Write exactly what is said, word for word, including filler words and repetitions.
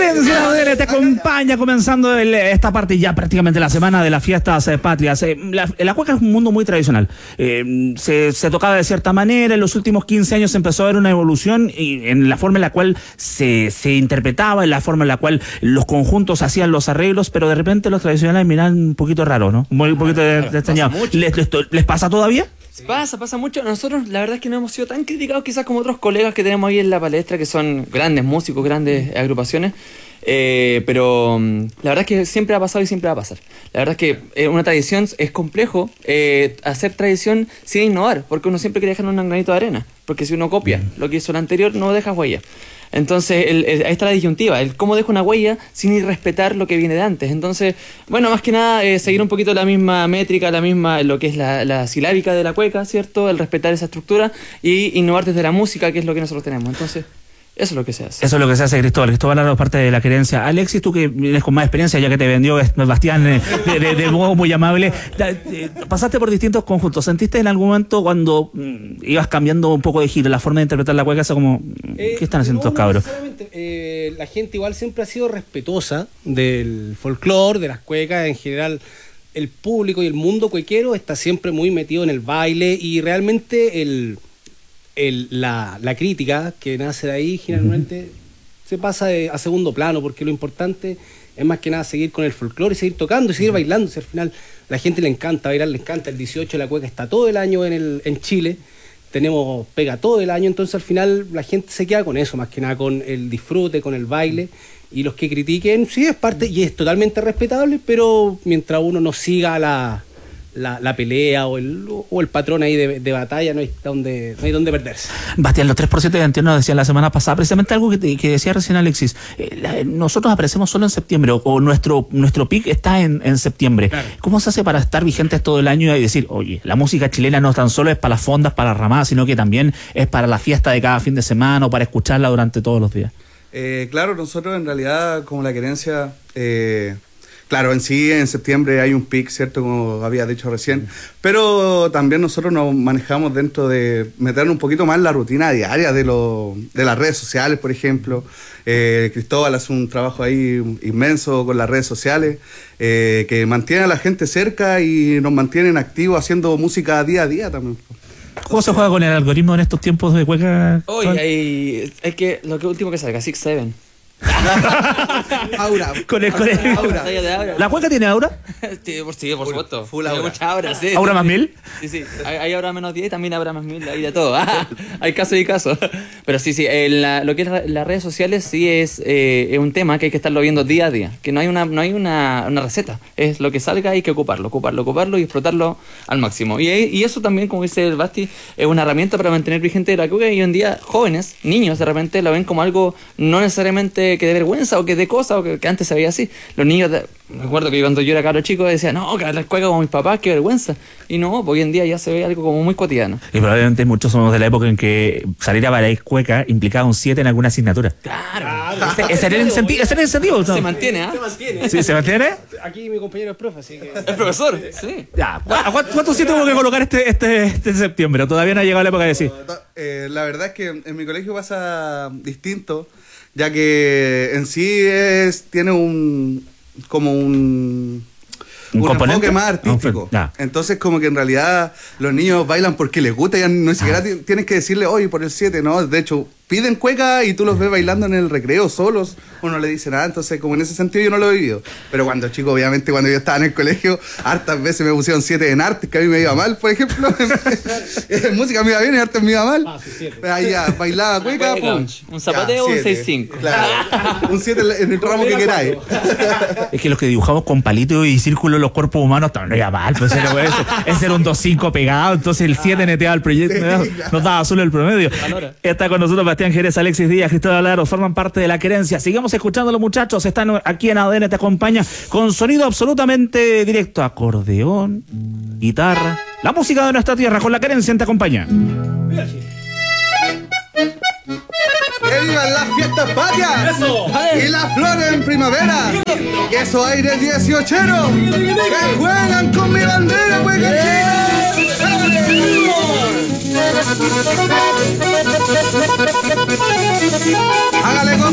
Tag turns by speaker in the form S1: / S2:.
S1: Carencia A D N te acompaña comenzando el, esta parte ya prácticamente la semana de las fiestas eh, patrias. Eh, la, la cueca es un mundo muy tradicional. Eh, se, se tocaba de cierta manera, en los últimos quince años se empezó a ver una evolución y, en la forma en la cual se, se interpretaba, en la forma en la cual los conjuntos hacían los arreglos, pero de repente los tradicionales miran un poquito raro, ¿no? Un poquito de, de extrañado. ¿Les, les, ¿Les pasa todavía?
S2: Sí. Pasa, pasa mucho. Nosotros la verdad es que no hemos sido tan criticados quizás como otros colegas que tenemos ahí en la palestra, que son grandes músicos, grandes agrupaciones. Eh, pero um, la verdad es que siempre ha pasado y siempre va a pasar. La verdad es que eh, una tradición es complejo eh, hacer tradición sin innovar, porque uno siempre quiere dejar un granito de arena, porque si uno copia lo que hizo el anterior no deja huella. Entonces, el, el, ahí está la disyuntiva, el cómo dejo una huella sin ir respetar lo que viene de antes. Entonces, bueno, más que nada, eh, seguir un poquito la misma métrica, la misma, lo que es la, la silábica de la cueca, ¿cierto? El respetar esa estructura y innovar desde la música, que es lo que nosotros tenemos. Entonces, eso es lo que se hace.
S1: Eso es lo que se hace, Cristóbal. Cristóbal era parte de la querencia. Alexis, tú que vienes con más experiencia, ya que te vendió Bastián eh, de, de, de modo muy amable, eh, pasaste por distintos conjuntos. ¿Sentiste en algún momento cuando mm, ibas cambiando un poco de giro, la forma de interpretar la cueca, eso como, eh, ¿qué están haciendo
S3: no,
S1: estos cabros?
S3: Eh, la gente igual siempre ha sido respetuosa del folclore, de las cuecas en general. El público y el mundo cuequero está siempre muy metido en el baile y realmente el... El, la, la crítica que nace de ahí generalmente uh-huh. se pasa de, a segundo plano, porque lo importante es más que nada seguir con el folclore y seguir tocando y seguir uh-huh. bailando. Si al final la gente le encanta bailar, le encanta. El dieciocho la cueca está todo el año en, el, en Chile, tenemos pega todo el año, entonces al final la gente se queda con eso, más que nada con el disfrute, con el baile. Y los que critiquen, sí, es parte y es totalmente respetable, pero mientras uno no siga la... La, la pelea o el, o el patrón ahí de, de batalla, no hay donde no hay donde perderse.
S1: Bastián, los tres por ciento de antier nos decían la semana pasada precisamente algo que, que decía recién Alexis. Eh, la, nosotros aparecemos solo en septiembre o, o nuestro nuestro pic está en, en septiembre. Claro. ¿Cómo se hace para estar vigentes todo el año y decir, oye, la música chilena no tan solo es para las fondas, para las ramadas, sino que también es para la fiesta de cada fin de semana o para escucharla durante todos los días?
S4: Eh, claro, nosotros en realidad como la querencia... Eh, Claro, en sí, en septiembre hay un pic, ¿cierto? Como había dicho recién. Pero también nosotros nos manejamos dentro de meter un poquito más la rutina diaria de, lo, de las redes sociales, por ejemplo. Eh, Cristóbal hace un trabajo ahí inmenso con las redes sociales, eh, que mantiene a la gente cerca y nos mantienen activos haciendo música día a día también.
S1: ¿Cómo se juega con el algoritmo en estos tiempos de cueca?
S2: Oye, hay, hay que, lo que último que salga, Six Seven.
S1: Aura. Con el, con el,
S2: aura. Aura.
S1: ¿La cueca tiene aura?
S2: Sí, por, sí, por supuesto.
S4: Full aura.
S2: Mucha aura, sí.
S1: ¿Aura
S2: sí,
S1: más
S2: sí.
S1: mil?
S2: Sí, sí. Hay, hay aura menos diez y también aura más mil, hay de todo. Hay caso y caso. Pero sí, sí. En la, lo que es las redes sociales sí es, eh, es un tema que hay que estarlo viendo día a día. Que no hay una no hay una, una receta. Es lo que salga, hay que ocuparlo, ocuparlo, ocuparlo y explotarlo al máximo. Y, y eso también, como dice el Basti, es una herramienta para mantener vigente la cueca. Y hoy en día, jóvenes, niños, de repente lo ven como algo no necesariamente que de vergüenza o que de cosas, o que, que antes se veía así. Los niños, de, me acuerdo que cuando yo era cabro chico decía, no, que la cueca como mis papás, qué vergüenza. Y no, hoy en día ya se ve algo como muy cotidiano.
S1: Y probablemente muchos somos de la época en que salir a bailar cueca implicaba un siete en alguna asignatura.
S2: Claro.
S1: Ese, ese era el incentivo. Ese era el incentivo, ¿no?
S2: Se mantiene, ¿ah?
S3: Se mantiene.
S1: ¿Sí, se mantiene?
S3: Aquí mi compañero es profe, así que...
S2: El profesor, sí.
S1: Ya. ¿Cuántos siete hubo que colocar este, este, este septiembre? Todavía no ha llegado la época de decir.
S4: Eh, la verdad es que en mi colegio pasa distinto, ya que en sí es tiene un como un
S1: un,
S4: un enfoque más
S1: artístico.
S4: artístico. Ah, entonces como que en realidad los niños bailan porque les gusta, ya no siquiera ah. tienes que decirle, oye, por el siete, no, de hecho piden cueca y tú los ves bailando en el recreo solos, o no le dice nada, entonces como en ese sentido yo no lo he vivido. Pero cuando chico, obviamente cuando yo estaba en el colegio, hartas veces me pusieron siete en arte, que a mí me iba mal, por ejemplo. En música me iba bien y arte me iba mal. Ah, sí, siete. Ahí ya, bailaba cueca, pum.
S2: Un zapateo o un seis cinco.
S4: Claro, un siete en el ramo que queráis.
S1: Es que los que dibujamos con palitos y círculos en los cuerpos humanos, no iba mal, pues era, ese era un dos cinco pegado, entonces el siete neteaba el proyecto, sí, claro. Nos daba solo el promedio. Valora. Está con nosotros Bastián Jerez, Alexis Díaz, Cristóbal Laro, forman parte de la querencia. Sigamos escuchando a los muchachos, están aquí en A D N, te acompaña con sonido absolutamente directo, acordeón, guitarra, la música de nuestra tierra, con la querencia te acompaña.
S4: ¡Que vivan las fiestas patrias!
S3: ¡Eso!
S4: ¡Y las flores en primavera! ¡Y esos aires dieciocheros! ¡Que juegan con mi bandera, hueca! Hágale